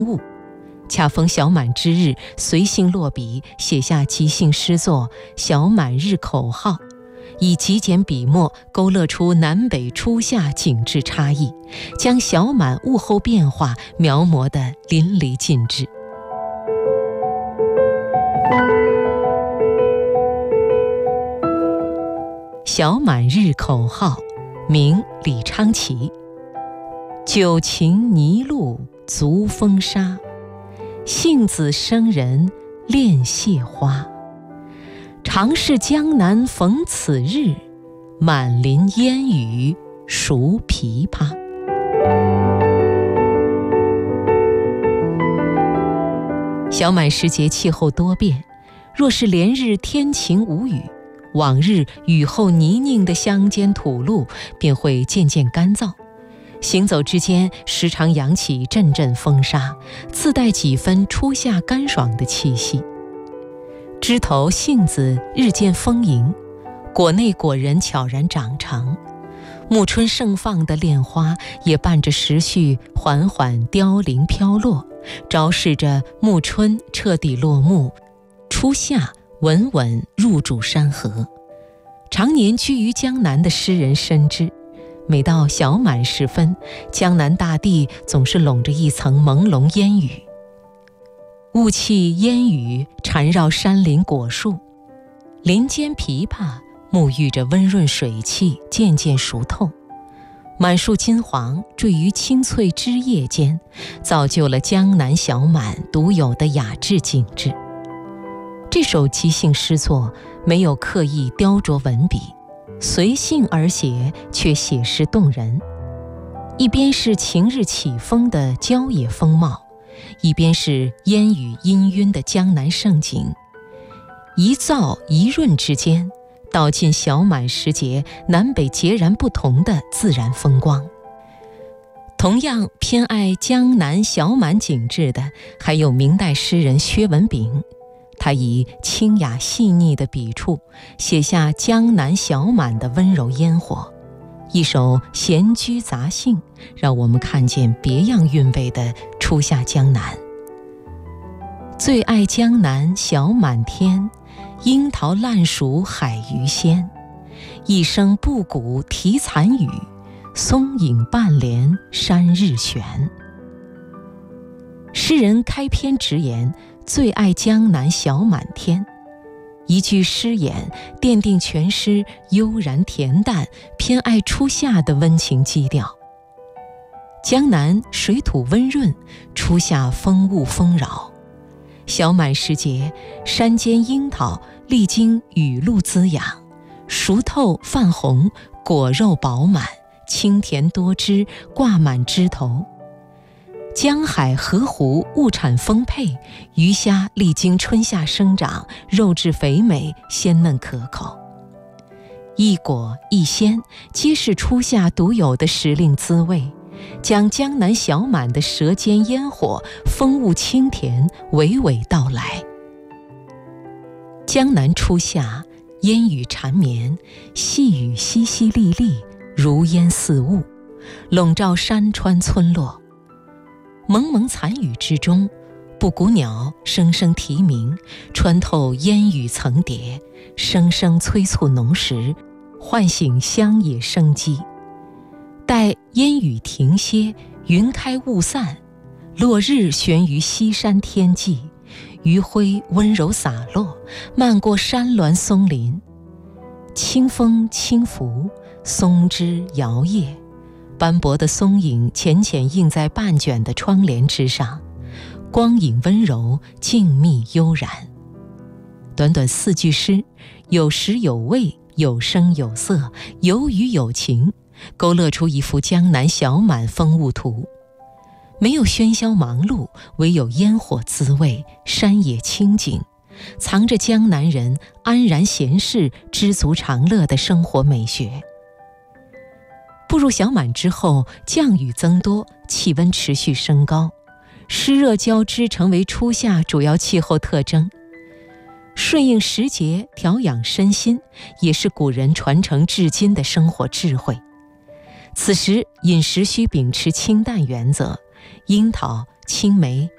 恰逢小满之日，随性落笔，写下即兴诗作《小满日口号》，以极简笔墨勾勒出南北初夏景致差异，将小满物候变化描摹得淋漓尽致。小满日口号，名李昌齐。九禽泥路足风沙，杏子生人恋谢花。常是江南逢此日，满林烟雨熟枇杷。小满时节气候多变，若是连日天晴无雨，往日雨后泥泞的乡间土路便会渐渐干燥，行走之间时常扬起阵阵风沙，自带几分初夏干爽的气息。枝头杏子日渐丰盈，果内果仁悄然长成，暮春盛放的恋花也伴着时序缓缓凋零飘落，昭示着暮春彻底落幕，初夏稳稳入主山河。常年居于江南的诗人深知，每到小满时分，江南大地总是笼着一层朦胧烟雨，雾气烟雨缠绕山林果树，林间枇杷沐浴着温润水汽，渐渐熟透，满树金黄缀于青翠枝叶间，造就了江南小满独有的雅致景致。这首即兴诗作没有刻意雕琢文笔，随性而写，却写实动人。一边是晴日起风的郊野风貌，一边是烟雨氤氲的江南盛景，一燥一润之间，道尽小满时节南北截然不同的自然风光。同样偏爱江南小满景致的，还有明代诗人薛文炳。他以清雅细腻的笔触，写下江南小满的温柔烟火。一首《闲居杂兴》，让我们看见别样韵味的初夏江南。最爱江南小满天，樱桃烂熟海鱼鲜。一声布谷啼残雨，松影半帘山日悬。诗人开篇直言最爱江南小满天，一句诗眼奠定全诗悠然恬淡，偏爱初夏的温情基调。江南水土温润，初夏风物丰饶。小满时节，山间樱桃历经雨露滋养，熟透泛红，果肉饱满，清甜多汁，挂满枝头。江海河湖物产丰沛，鱼虾历经春夏生长，肉质肥美，鲜嫩可口。一果一鲜，皆是初夏独有的时令滋味，将江南小满的舌尖烟火、风物清甜娓娓道来。江南初夏，烟雨缠绵，细雨淅淅沥沥，如烟似雾，笼罩山川村落。蒙蒙残雨之中，布谷鸟声声啼鸣，穿透烟雨层叠，声声催促农时，唤醒乡野生机。待烟雨停歇，云开雾散，落日悬于西山天际，余晖温柔洒落，漫过山峦松林。清风轻拂，松枝摇曳，斑驳的松影浅浅映在半卷的窗帘之上，光影温柔，静谧悠然。短短4句诗，有时有味，有声有色，有语有情，勾勒出一幅江南小满风物图。没有喧嚣忙碌，唯有烟火滋味，山野清景，藏着江南人安然闲适、知足常乐的生活美学。步入小满之后，降雨增多，气温持续升高，湿热交织成为初夏主要气候特征。顺应时节，调养身心，也是古人传承至今的生活智慧。此时饮食需秉持清淡原则，樱桃、青梅、